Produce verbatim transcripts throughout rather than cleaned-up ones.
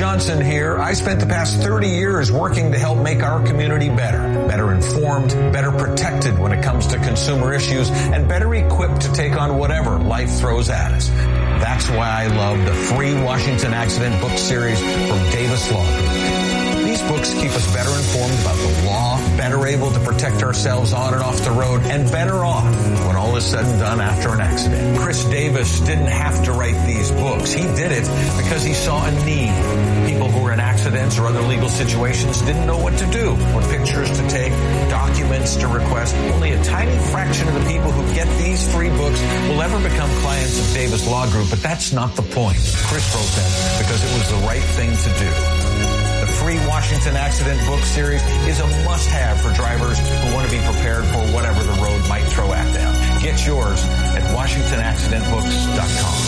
Johnson here. I spent the past thirty years working to help make our community better, better informed, better protected when it comes to consumer issues, and better equipped to take on whatever life throws at us. That's why I love the free Washington Accident book series from Davis Law Group. These books keep us better informed about the law, better able to protect ourselves on and off the road, and better off when all is said and done after an accident. Chris Davis didn't have to write these books. He did it because he saw a need. People who were in accidents or other legal situations didn't know what to do, what pictures to take, documents to request. Only a tiny fraction of the people who get these free books will ever become clients of Davis Law Group, but that's not the point. Chris wrote them because it was the right thing to do. The free Washington Accident book series is a must-have for drivers who want to be prepared for whatever the road might throw at them. Get yours at washington accident books dot com.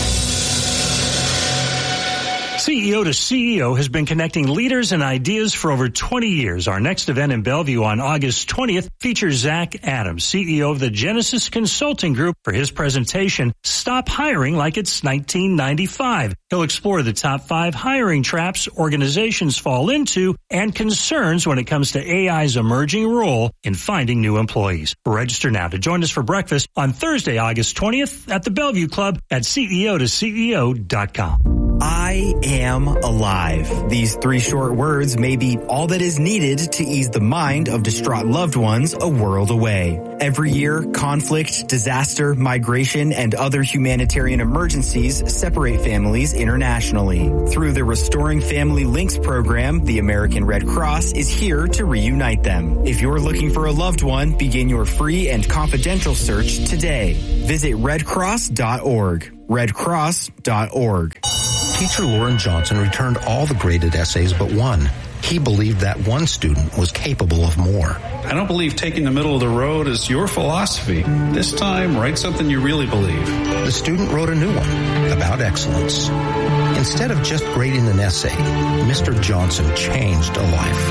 C E O to C E O has been connecting leaders and ideas for over twenty years. Our next event in Bellevue on August twentieth features Zach Adams, C E O of the Genesis Consulting Group, for his presentation, Stop Hiring Like It's nineteen ninety-five. He'll explore the top five hiring traps organizations fall into and concerns when it comes to A I's emerging role in finding new employees. Register now to join us for breakfast on Thursday, August twentieth at the Bellevue Club at C E O to C E O dot com. I am alive. These three short words may be all that is needed to ease the mind of distraught loved ones a world away. Every year, conflict, disaster, migration, and other humanitarian emergencies separate families internationally. Through the Restoring Family Links program, the American Red Cross is here to reunite them. If you're looking for a loved one, begin your free and confidential search today. Visit red cross dot org. red cross dot org. Teacher Lauren Johnson returned all the graded essays but one. He believed that one student was capable of more. I don't believe taking the middle of the road is your philosophy. This time, write something you really believe. The student wrote a new one about excellence. Instead of just grading an essay, Mister Johnson changed a life.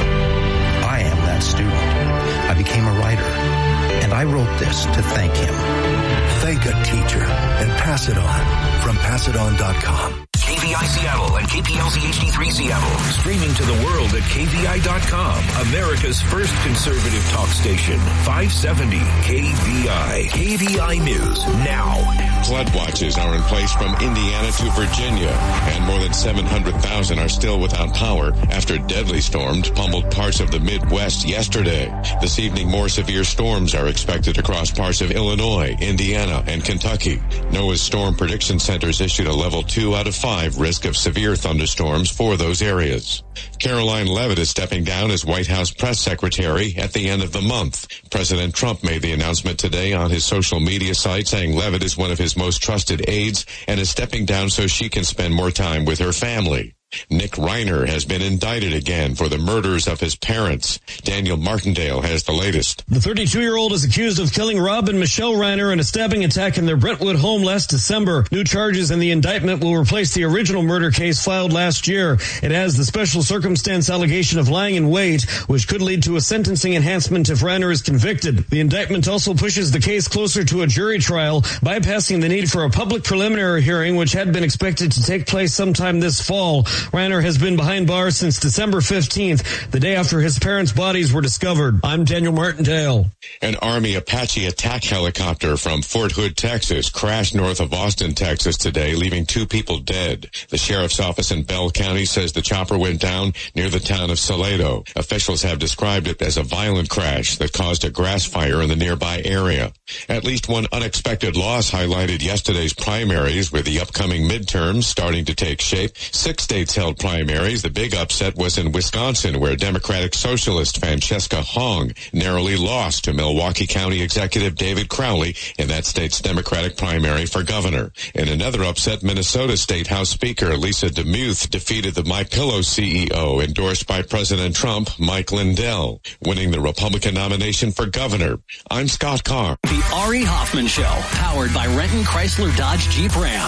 I am that student. I became a writer, and I wrote this to thank him. Thank a teacher and pass it on from pass it on dot com. K V I Seattle and K P L Z H D three Seattle. Streaming to the world at K V I dot com. America's first conservative talk station. five seventy K V I. K V I News now. Flood watches are in place from Indiana to Virginia, and more than seven hundred thousand are still without power after deadly storms pummeled parts of the Midwest yesterday. This evening, more severe storms are expected across parts of Illinois, Indiana, and Kentucky. NOAA's Storm Prediction Centers issued a level two out of five risk of severe thunderstorms for those areas. Caroline Leavitt is stepping down as White House press secretary at the end of the month. President Trump made the announcement today on his social media site, saying Leavitt is one of his most trusted aides and is stepping down so she can spend more time with her family. Nick Reiner has been indicted again for the murders of his parents. Daniel Martindale has the latest. The thirty-two-year-old is accused of killing Rob and Michelle Reiner in a stabbing attack in their Brentwood home last December. New charges in the indictment will replace the original murder case filed last year. It has the special circumstance allegation of lying in wait, which could lead to a sentencing enhancement if Reiner is convicted. The indictment also pushes the case closer to a jury trial, bypassing the need for a public preliminary hearing, which had been expected to take place sometime this fall. Reiner has been behind bars since December fifteenth, the day after his parents' bodies were discovered. I'm Daniel Martindale. An Army Apache attack helicopter from Fort Hood, Texas, crashed north of Austin, Texas today, leaving two people dead. The sheriff's office in Bell County says the chopper went down near the town of Salado. Officials have described it as a violent crash that caused a grass fire in the nearby area. At least one unexpected loss highlighted yesterday's primaries, with the upcoming midterms starting to take shape. Six states held primaries. The big upset was in Wisconsin, where Democratic Socialist Francesca Hong narrowly lost to Milwaukee County Executive David Crowley in that state's Democratic primary for governor. In another upset, Minnesota State House Speaker Lisa DeMuth defeated the MyPillow C E O endorsed by President Trump, Mike Lindell, winning the Republican nomination for governor. I'm Scott Carr. The Ari Hoffman Show, powered by Renton Chrysler Dodge Jeep Ram.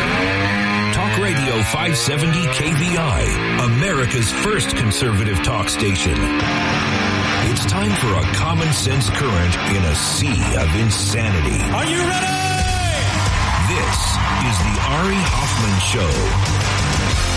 Talk Radio five seventy K V I, America's first conservative talk station. It's time for a common sense current in a sea of insanity. Are you ready? This is the Ari Hoffman Show.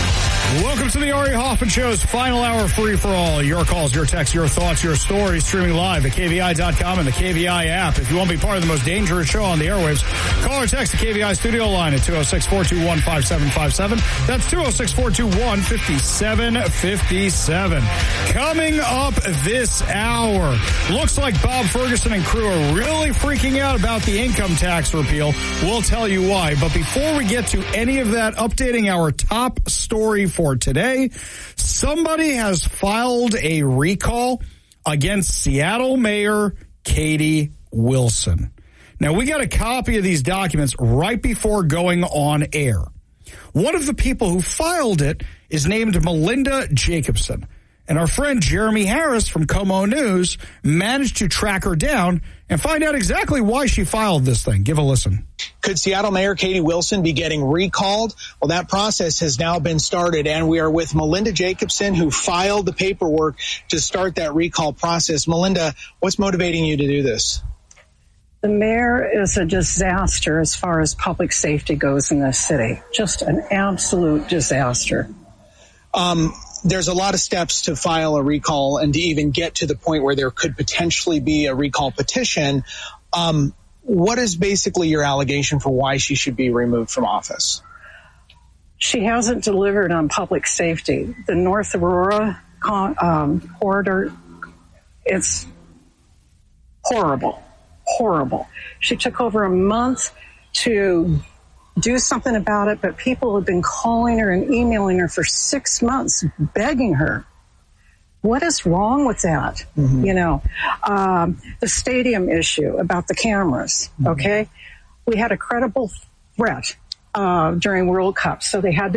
Welcome to the Ari Hoffman Show's final hour free for all. Your calls, your texts, your thoughts, your stories, streaming live at K V I dot com and the K V I app. If you want to be part of the most dangerous show on the airwaves, call or text the K V I studio line at two oh six, four two one, five seven five seven. That's two oh six, four two one, five seven five seven. Coming up this hour, looks like Bob Ferguson and crew are really freaking out about the income tax repeal. We'll tell you why. But before we get to any of that, updating our top story for today, somebody has filed a recall against Seattle Mayor Katie Wilson. Now, we got a copy of these documents right before going on air. One of the people who filed it is named Melinda Jacobson. And our friend Jeremy Harris from Como News managed to track her down and find out exactly why she filed this thing. Give a listen. Could Seattle Mayor Katie Wilson be getting recalled? Well, that process has now been started, and we are with Melinda Jacobson, who filed the paperwork to start that recall process. Melinda, what's motivating you to do this? The mayor is a disaster as far as public safety goes in this city. Just an absolute disaster. Um, there's a lot of steps to file a recall and to even get to the point where there could potentially be a recall petition. Um, what is basically your allegation for why she should be removed from office? She hasn't delivered on public safety. The North Aurora um, corridor, it's horrible, horrible. She took over a month to do something about it, but people have been calling her and emailing her for six months, begging her. What is wrong with that? Mm-hmm. You know, um, the stadium issue about the cameras, mm-hmm. okay? We had a credible threat uh, during World Cup, so they had to